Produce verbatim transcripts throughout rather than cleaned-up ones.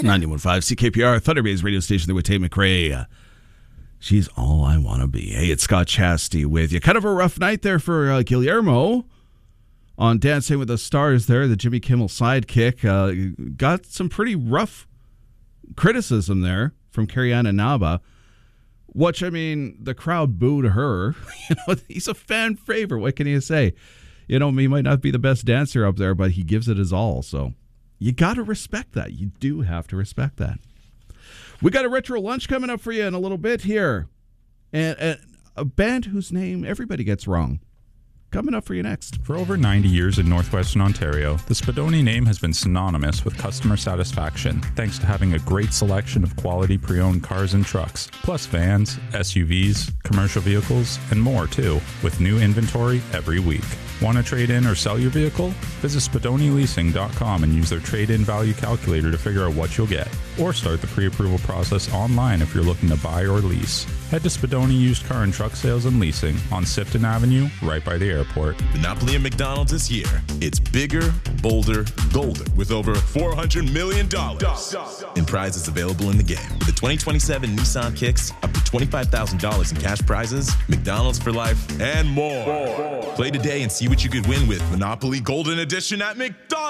ninety-one point five C K P R, Thunder Bay's radio station there with Tate McRae. She's all I want to be. Hey, it's Scott Chastity with you. Kind of a rough night there for uh, Guillermo on Dancing with the Stars there, the Jimmy Kimmel sidekick. Uh, got some pretty rough criticism there from Kariana Naba, which, I mean, the crowd booed her. You know, he's a fan favorite. What can you say? You know, he might not be the best dancer up there, but he gives it his all. So you got to respect that. You do have to respect that. We got a retro lunch coming up for you in a little bit here. And, and a band whose name everybody gets wrong. Coming up for you next. For over ninety years in northwestern Ontario, the Spadoni name has been synonymous with customer satisfaction, thanks to having a great selection of quality pre-owned cars and trucks, plus vans, S U Vs, commercial vehicles, and more too, with new inventory every week. Want to trade in or sell your vehicle? Visit Spadoni Leasing dot com and use their trade-in value calculator to figure out what you'll get, or start the pre-approval process online if you're looking to buy or lease. Head to Spadoni Used Car and Truck Sales and Leasing on Sifton Avenue, right by the airport. Monopoly at McDonald's is here. It's bigger, bolder, golder, with over four hundred million dollars in prizes available in the game. With the twenty twenty-seven Nissan Kicks, up to twenty-five thousand dollars in cash prizes, McDonald's for life, and more. more. Play today and see what you could win with Monopoly Golden Edition at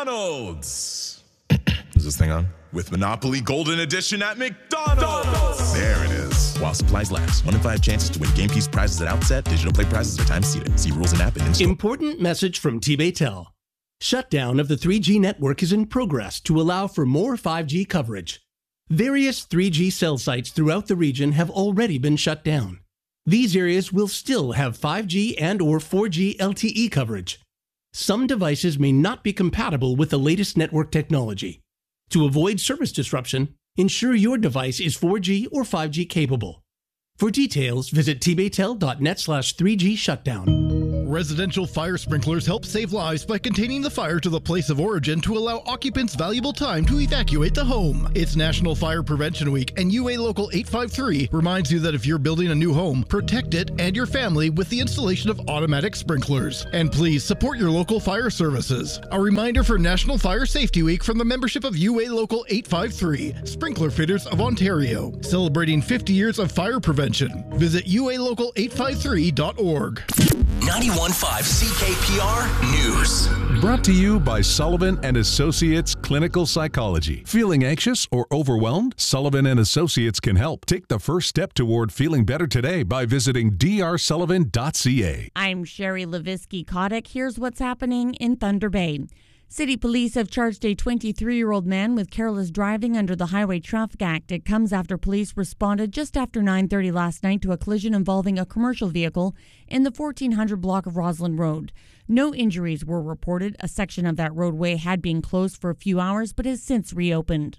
McDonald's. Is this thing on? With Monopoly Golden Edition at McDonald's. There it is. While supplies last. One in five chances to win game piece prizes at outset. Digital play prizes are time seated. See rules and app in store. Important message from T-Baytel. Shutdown of the three G network is in progress to allow for more five G coverage. Various three G cell sites throughout the region have already been shut down. These areas will still have five G and or four G L T E coverage. Some devices may not be compatible with the latest network technology. To avoid service disruption, ensure your device is four G or five G capable. For details, visit tbaytel.net slash 3G shutdown. Residential fire sprinklers help save lives by containing the fire to the place of origin to allow occupants valuable time to evacuate the home. It's National Fire Prevention Week, and U A Local eight five three reminds you that if you're building a new home, protect it and your family with the installation of automatic sprinklers. And please support your local fire services. A reminder for National Fire Safety Week from the membership of U A Local eight five three, Sprinkler Fitters of Ontario, celebrating fifty years of fire prevention. Visit U A local eight five three dot org. ninety-one point five C K P R News. Brought to you by Sullivan and Associates Clinical Psychology. Feeling anxious or overwhelmed? Sullivan and Associates can help. Take the first step toward feeling better today by visiting d r sullivan dot c a. I'm Sherry Levisky-Kotick. Here's what's happening in Thunder Bay. City police have charged a twenty-three-year-old man with careless driving under the Highway Traffic Act. It comes after police responded just after nine thirty last night to a collision involving a commercial vehicle in the fourteen hundred block of Roslyn Road. No injuries were reported. A section of that roadway had been closed for a few hours but has since reopened.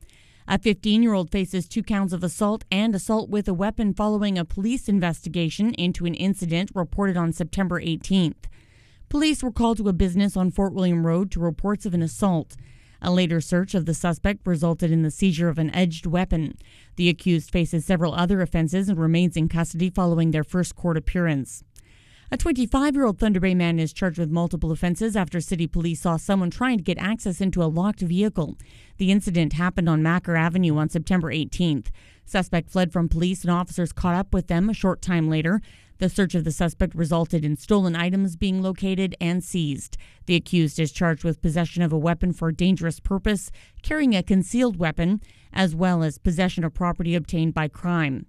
A fifteen-year-old faces two counts of assault and assault with a weapon following a police investigation into an incident reported on September eighteenth. Police were called to a business on Fort William Road to reports of an assault. A later search of the suspect resulted in the seizure of an edged weapon. The accused faces several other offenses and remains in custody following their first court appearance. A twenty-five-year-old Thunder Bay man is charged with multiple offenses after city police saw someone trying to get access into a locked vehicle. The incident happened on Macker Avenue on September eighteenth. Suspect fled from police and officers caught up with them a short time later. The search of the suspect resulted in stolen items being located and seized. The accused is charged with possession of a weapon for a dangerous purpose, carrying a concealed weapon, as well as possession of property obtained by crime.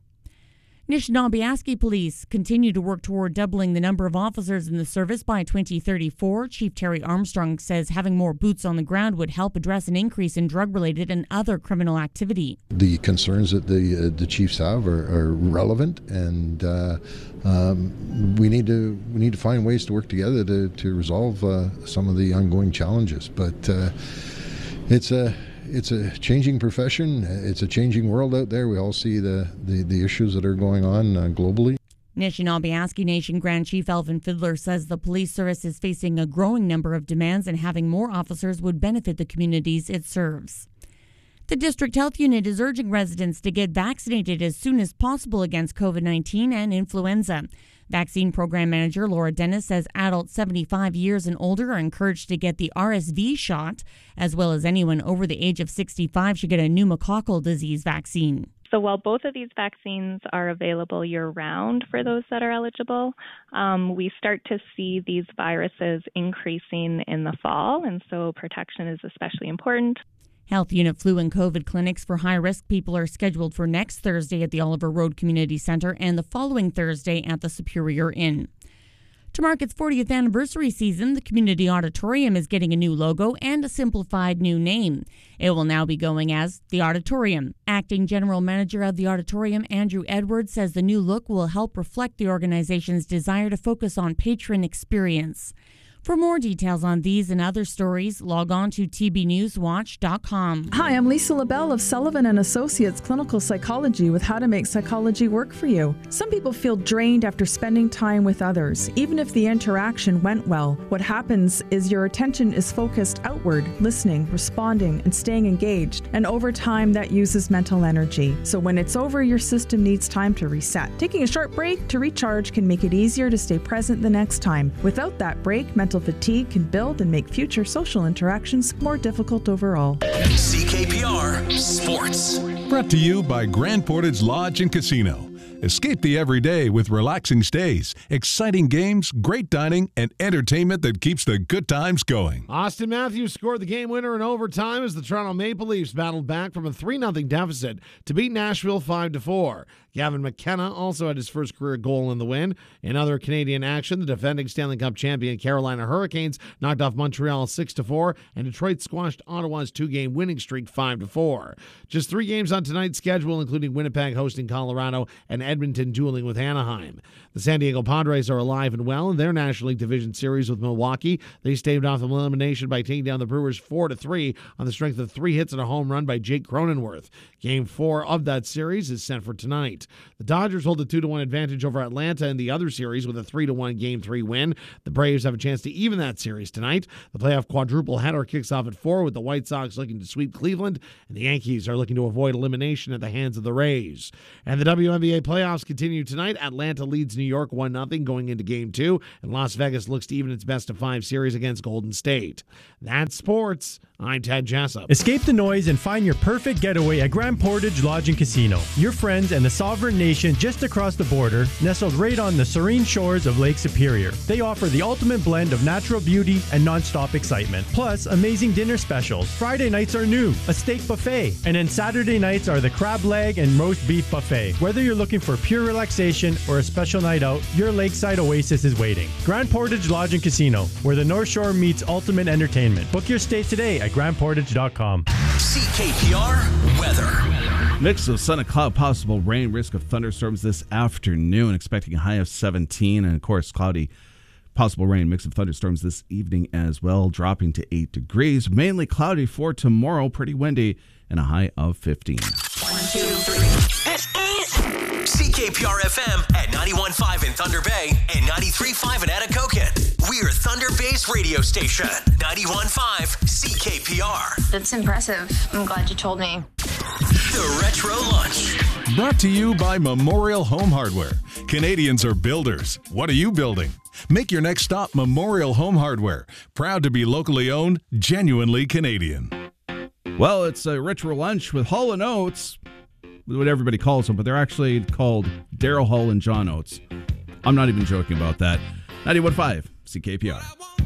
Nishnawbe Police continue to work toward doubling the number of officers in the service by twenty thirty-four. Chief Terry Armstrong says having more boots on the ground would help address an increase in drug-related and other criminal activity. The concerns that the uh, the chiefs have are, are relevant, and uh, um, we need to we need to find ways to work together to to resolve uh, some of the ongoing challenges. But uh, it's a It's a changing profession. It's a changing world out there. We all see the, the, the issues that are going on uh, globally. Nishnawbe Nation Grand Chief Alvin Fiddler says the police service is facing a growing number of demands and having more officers would benefit the communities it serves. The District Health Unit is urging residents to get vaccinated as soon as possible against COVID nineteen and influenza. Vaccine Program Manager Laura Dennis says adults seventy-five years and older are encouraged to get the R S V shot, as well as anyone over the age of sixty-five should get a pneumococcal disease vaccine. So while both of these vaccines are available year-round for those that are eligible, um, we start to see these viruses increasing in the fall, and so protection is especially important. Health Unit flu and COVID clinics for high-risk people are scheduled for next Thursday at the Oliver Road Community Centre and the following Thursday at the Superior Inn. To mark its fortieth anniversary season, the Community Auditorium is getting a new logo and a simplified new name. It will now be going as the Auditorium. Acting General Manager of the Auditorium, Andrew Edwards, says the new look will help reflect the organization's desire to focus on patron experience. For more details on these and other stories, log on to t b news watch dot com. Hi, I'm Lisa LaBelle of Sullivan and Associates Clinical Psychology with how to make psychology work for you. Some people feel drained after spending time with others, even if the interaction went well. What happens is your attention is focused outward, listening, responding, and staying engaged, and over time that uses mental energy. So when it's over, your system needs time to reset. Taking a short break to recharge can make it easier to stay present the next time. Without that break, mental fatigue can build and make future social interactions more difficult overall. C K P R Sports. Brought to you by Grand Portage Lodge and Casino. Escape the everyday with relaxing stays, exciting games, great dining, and entertainment that keeps the good times going. Austin Matthews scored the game winner in overtime as the Toronto Maple Leafs battled back from a three nothing deficit to beat Nashville five to four. Gavin McKenna also had his first career goal in the win. In other Canadian action, the defending Stanley Cup champion Carolina Hurricanes knocked off Montreal six to four, and Detroit squashed Ottawa's two-game winning streak five to four. Just three games on tonight's schedule, including Winnipeg hosting Colorado and Edmonton dueling with Anaheim. The San Diego Padres are alive and well in their National League Division Series with Milwaukee. They staved off elimination by taking down the Brewers four to three on the strength of three hits and a home run by Jake Cronenworth. Game four of that series is set for tonight. The Dodgers hold a two to one advantage over Atlanta in the other series with a three to one Game three win. The Braves have a chance to even that series tonight. The playoff quadruple header kicks off at four with the White Sox looking to sweep Cleveland, and the Yankees are looking to avoid elimination at the hands of the Rays. And the W N B A playoffs continue tonight. Atlanta leads New York one nothing going into Game two, and Las Vegas looks to even its best of five series against Golden State. That's sports. I'm Ted Jessup. Escape the noise and find your perfect getaway at Grand Portage Lodge and Casino. Your friends and the sovereign nation just across the border, nestled right on the serene shores of Lake Superior. They offer the ultimate blend of natural beauty and non-stop excitement. Plus, amazing dinner specials. Friday nights are new, a steak buffet. And then Saturday nights are the crab leg and roast beef buffet. Whether you're looking for pure relaxation or a special night out, your lakeside oasis is waiting. Grand Portage Lodge and Casino, where the North Shore meets ultimate entertainment. Book your stay today at grand portage dot com. C K P R weather. Mix of sun and cloud, possible rain, risk of thunderstorms this afternoon, expecting a high of seventeen, and of course cloudy, possible rain, mix of thunderstorms this evening as well, dropping to eight degrees. Mainly cloudy for tomorrow, pretty windy, and a high of fifteen. One, two, three. This is C K P R F M at ninety-one point five in Thunder Bay and ninety-three point five in Anacokin. We're Thunder Bay's radio station, ninety-one point five C K P R. That's impressive. I'm glad you told me. The Retro Lunch. Brought to you by Memorial Home Hardware. Canadians are builders. What are you building? Make your next stop Memorial Home Hardware. Proud to be locally owned, genuinely Canadian. Well, it's a Retro Lunch with Hall and Oates, what everybody calls them, but they're actually called Daryl Hall and John Oates. I'm not even joking about that. ninety-one point five C K P R.